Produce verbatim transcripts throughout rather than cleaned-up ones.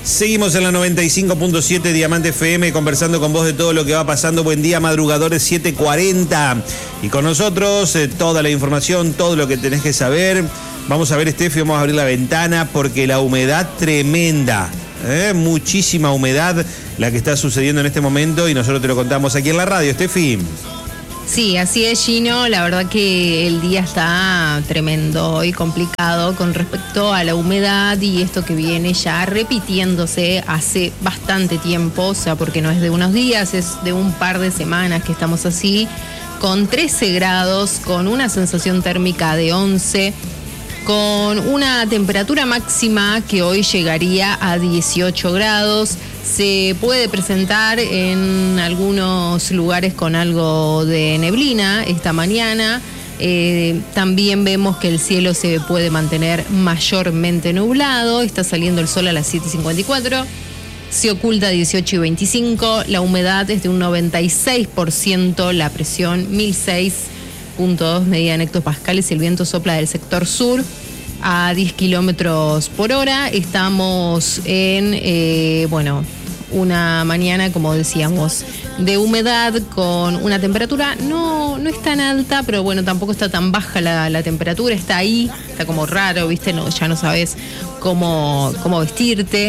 Seguimos en la noventa y cinco punto siete Diamante F M conversando con vos de todo lo que va pasando. Buen día, madrugadores, siete cuarenta. Y con nosotros eh, toda la información, todo lo que tenés que saber. Vamos a ver, Steffi, vamos a abrir la ventana porque la humedad tremenda. Eh, muchísima humedad la que está sucediendo en este momento y nosotros te lo contamos aquí en la radio, Steffi. Sí, así es, Gino. La verdad que el día está tremendo y complicado con respecto a la humedad y esto que viene ya repitiéndose hace bastante tiempo, o sea, porque no es de unos días, es de un par de semanas que estamos así, con trece grados, con una sensación térmica de once, con una temperatura máxima que hoy llegaría a dieciocho grados. Se puede presentar en algunos lugares con algo de neblina esta mañana. Eh, también vemos que el cielo se puede mantener mayormente nublado. Está saliendo el sol a las siete y cincuenta y cuatro. Se oculta dieciocho y veinticinco. La humedad es de un noventa y seis por ciento. La presión mil seis punto dos medida en hectopascales. El viento sopla del sector sur a diez kilómetros por hora. Estamos en, eh, bueno, una mañana, como decíamos, de humedad con una temperatura no, no es tan alta, pero bueno, tampoco está tan baja la, la temperatura, está ahí, está como raro, ¿viste? No, ya no sabes cómo, cómo vestirte.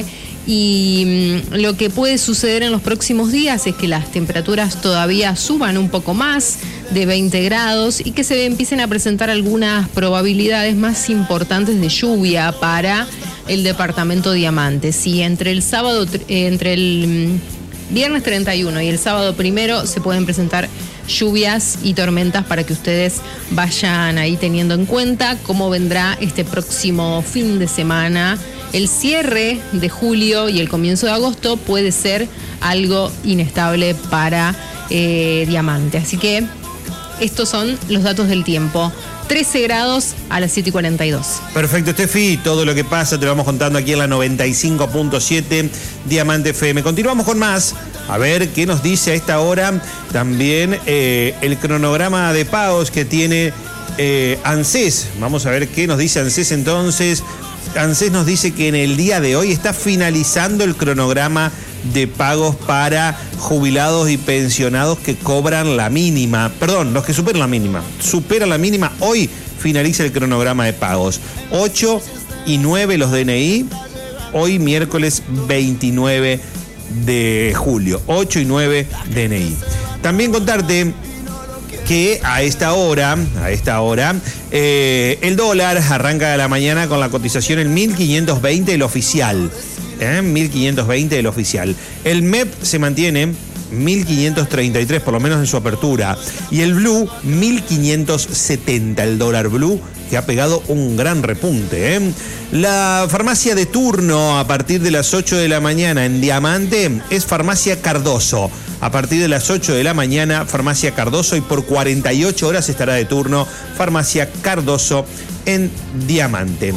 Y mmm, lo que puede suceder en los próximos días es que las temperaturas todavía suban un poco más de veinte grados y que se empiecen a presentar algunas probabilidades más importantes de lluvia para el departamento Diamante. Sí, entre el sábado, entre el mmm, viernes treinta y uno y el sábado primero se pueden presentar lluvias y tormentas para que ustedes vayan ahí teniendo en cuenta cómo vendrá este próximo fin de semana. El cierre de julio y el comienzo de agosto puede ser algo inestable para eh, Diamante. Así que estos son los datos del tiempo. trece grados a las siete y cuarenta y dos. Perfecto, Steffi. Todo lo que pasa te lo vamos contando aquí en la noventa y cinco punto siete Diamante F M. Continuamos con más. A ver qué nos dice a esta hora también eh, el cronograma de pagos que tiene eh, ANSES. Vamos a ver qué nos dice ANSES entonces. ANSES nos dice que en el día de hoy está finalizando el cronograma de pagos para jubilados y pensionados que cobran la mínima. Perdón, los que superan la mínima. Superan la mínima. Hoy finaliza el cronograma de pagos. ocho y nueve los D N I. Hoy miércoles veintinueve de julio. ocho y nueve D N I. También contarte que a esta hora, a esta hora, eh, el dólar arranca la mañana con la cotización en mil quinientos veinte el oficial. ¿eh? mil quinientos veinte el oficial. El M E P se mantiene mil quinientos treinta y tres, por lo menos en su apertura. Y el Blue, mil quinientos setenta, el dólar Blue, que ha pegado un gran repunte. ¿eh? La farmacia de turno a partir de las ocho de la mañana en Diamante es Farmacia Cardoso. A partir de las ocho de la mañana, Farmacia Cardoso, y por cuarenta y ocho horas estará de turno Farmacia Cardoso en Diamante.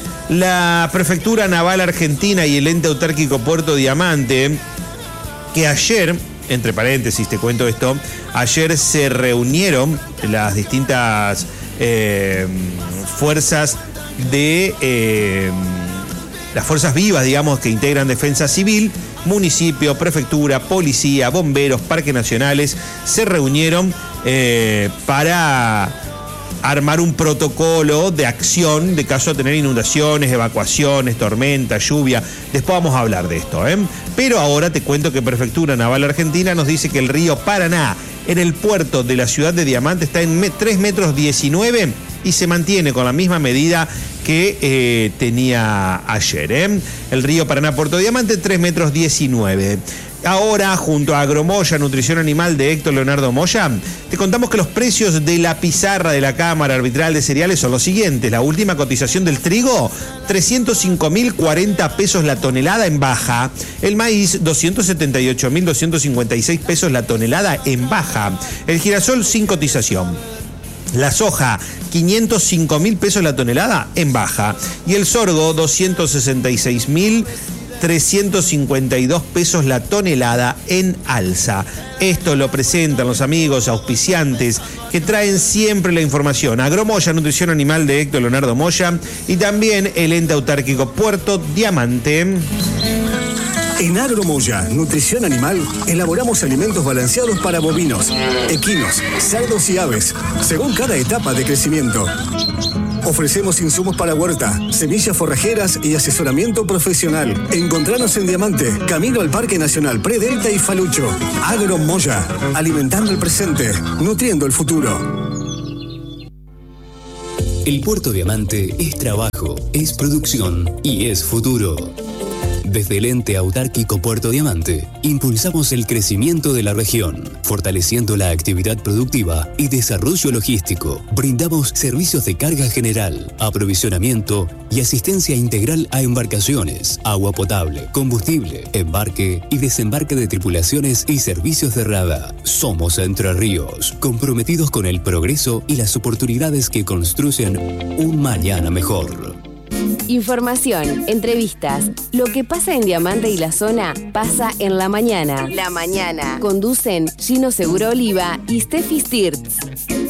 La Prefectura Naval Argentina y el Ente Autárquico Puerto Diamante, que ayer, entre paréntesis te cuento esto, ayer se reunieron las distintas eh, fuerzas de... Eh, las fuerzas vivas, digamos, que integran Defensa Civil, municipio, prefectura, policía, bomberos, parques nacionales, se reunieron eh, para armar un protocolo de acción de caso de tener inundaciones, evacuaciones, tormentas, lluvia. Después vamos a hablar de esto, ¿eh? Pero ahora te cuento que Prefectura Naval Argentina nos dice que el río Paraná, en el puerto de la ciudad de Diamante, está en tres metros diecinueve y se mantiene con la misma medida que eh, tenía ayer. ¿eh? El río Paraná, Puerto Diamante, tres metros diecinueve. Ahora, junto a Agromoya, Nutrición Animal de Héctor Leonardo Moya, te contamos que los precios de la pizarra de la Cámara Arbitral de Cereales son los siguientes. La última cotización del trigo, trescientos cinco mil cuarenta pesos la tonelada en baja. El maíz, doscientos setenta y ocho mil doscientos cincuenta y seis pesos la tonelada en baja. El girasol sin cotización. La soja, quinientos cinco mil pesos la tonelada en baja. Y el sorgo, doscientos sesenta y seis mil trescientos cincuenta y dos pesos la tonelada en alza. Esto lo presentan los amigos auspiciantes que traen siempre la información. Agromoya, Nutrición Animal de Héctor Leonardo Moya, y también el Ente Autárquico Puerto Diamante. En Agromoya, Nutrición Animal, elaboramos alimentos balanceados para bovinos, equinos, cerdos y aves, según cada etapa de crecimiento. Ofrecemos insumos para huerta, semillas forrajeras y asesoramiento profesional. Encontranos en Diamante, camino al Parque Nacional Predelta y Falucho. Agromoya, alimentando el presente, nutriendo el futuro. El Puerto Diamante es trabajo, es producción y es futuro. Desde el ente autárquico Puerto Diamante, impulsamos el crecimiento de la región, fortaleciendo la actividad productiva y desarrollo logístico. Brindamos servicios de carga general, aprovisionamiento y asistencia integral a embarcaciones, agua potable, combustible, embarque y desembarque de tripulaciones y servicios de rada. Somos Entre Ríos, comprometidos con el progreso y las oportunidades que construyen un mañana mejor. Información, entrevistas, lo que pasa en Diamante y la zona pasa en La Mañana. La Mañana. Conducen Gino Seguro Oliva y Steffi Stirtz.